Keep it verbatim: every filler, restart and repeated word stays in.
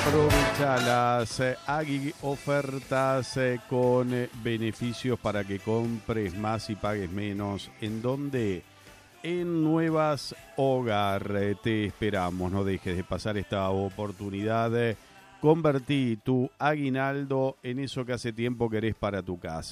Aprovecha las eh, Agui ofertas eh, con eh, beneficios para que compres más y pagues menos. ¿En dónde? En Nuevas Hogar. Eh, te esperamos. No dejes de pasar esta oportunidad. Eh, convertí tu aguinaldo en eso que hace tiempo querés para tu casa.